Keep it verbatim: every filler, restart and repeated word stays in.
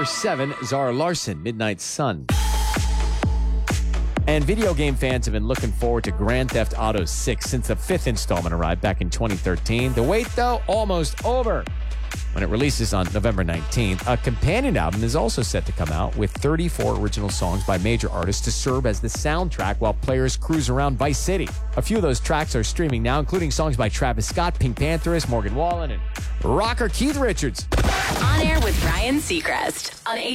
Number seven, Zara Larsson, Midnight Sun. And video game fans have been looking forward to Grand Theft Auto six since the fifth installment arrived back in twenty thirteen. The wait, though, almost over. When it releases on November nineteenth, a companion album is also set to come out with thirty-four original songs by major artists to serve as the soundtrack while players cruise around Vice City. A few of those tracks are streaming now, including songs by Travis Scott, Pink Pantheress, Morgan Wallen, and rocker Keith Richards. On Air with Ryan Seacrest on